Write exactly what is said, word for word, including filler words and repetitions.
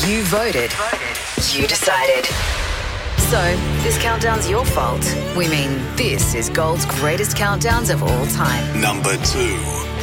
You voted. You decided. So, this countdown's your fault. We mean, this is Gold's greatest countdowns of all time. Number two.